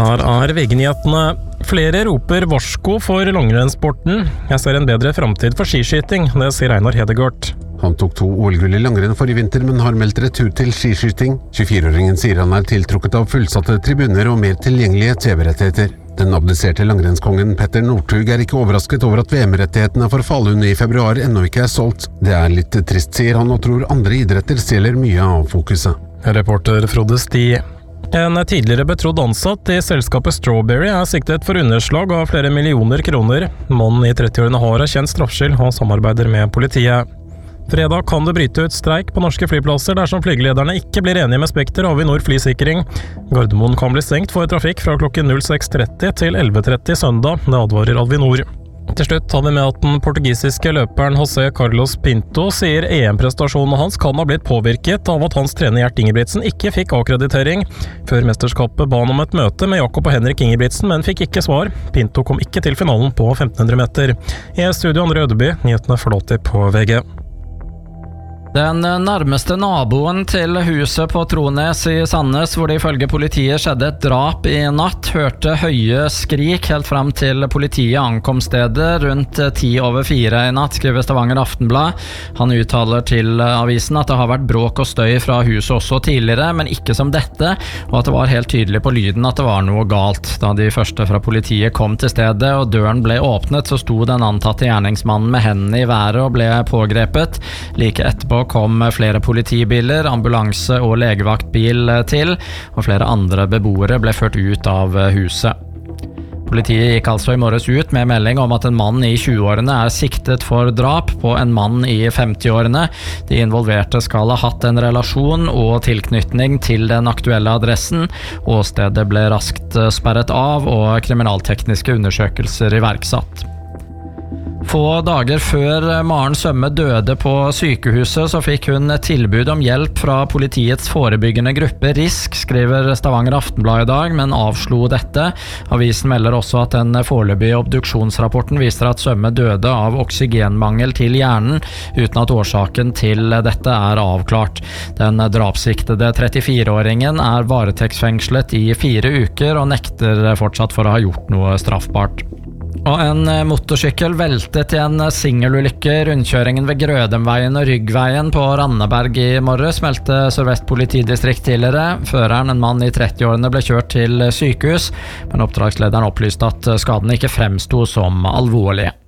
Her VG-nyhetene. Flere roper varsko for langrennssporten. Jeg ser en bedre fremtid for skiskyting, det sier Einar Hedegaard. Han tok 2 OL-gull i langrenn forrige vinter, men har meldt retur til skiskyting. 24-åringen sier han er tiltrukket av fullsatte tribuner og mer tilgjengelige TV-rettigheter. Den abdiserte langrennskongen Petter Northug er ikke overrasket over at VM-rettighetene for Falun i februar ennå ikke er solgt. Det er litt trist, sier han, og tror andre idretter stjeler mye av fokuset. Reporter Frode Sti. En tidligere betrodd ansatt i selskapet Strawberry er siktet for underslag av flere millioner kroner. Mannen i 30-årene har erkjent straffskyld og samarbeider med politiet. Fredag kan det bryte ut streik på norske flyplasser dersom flygelederne ikke blir enige med Spekter og Avinor flysikring. Gardermoen kan bli stengt for trafikk fra klokken 06:30 til 11:30 søndag, det advarer Avinor. Til slutt har vi med at den portugisiske løperen José Carlos Pinto sier EM-prestasjonen hans kan ha blitt påvirket av at hans trener Gjert Ingebrigtsen ikke fikk akkreditering. Før mesterskapet ba han om et møte med Jakob og Henrik Ingebrigtsen, men fikk ikke svar. Pinto kom ikke til finalen på 1500 meter. I studio Andre Ødeby, nyhetene forlåter på VG. Den nærmeste naboen til huset på Trones i Sandnes, hvor det ifølge politiet skjedde et drap i natt, hørte høye skrik helt frem til politiet ankom stedet rundt 3:10 i natt, skriver Stavanger Aftenblad. Han uttaler til avisen at det har vært bråk og støy fra huset også tidligere, men ikke som dette, og at det var helt tydelig på lyden at det var noe galt. Da de første fra politiet kom til stedet og døren ble åpnet, så sto den antatte gjerningsmannen med hendene i været og ble pågrepet. Like etterpå kom flere politibiler, ambulanse og legevaktbil til, og flere andre beboere ble ført ut av huset. Politiet gikk altså i morges ut med melding om at en mann i 20-årene er siktet for drap på en mann i 50-årene. De involverte skal ha hatt en relasjon og tilknytning til den aktuelle adressen. Åstedet ble raskt sperret av og kriminaltekniske undersøkelser iverksatt. Få dager før Maren Sømme døde på sykehuset, så fikk hun et tilbud om hjelp fra politiets forebyggende gruppe RISK, skriver Stavanger Aftenblad i dag, men avslo dette. Avisen melder også at den foreløpige obduksjonsrapporten viser at Sømme døde av oksygenmangel til hjernen, uten at årsaken til dette er avklart. Den drapssiktede 34-åringen er varetektsfengslet i 4 uker og nekter fortsatt for å ha gjort noe straffbart. Og en motorsykkel veltet i en singelulykke i rundkjøringen ved Grødemveien og Ryggveien på Randaberg i morges, meldte Sør-Vest politidistrikt tidligere. Føreren, en mann i 30-årene, ble kjørt til sykehus, men oppdragslederen opplyste at skadene ikke fremsto som alvorlige.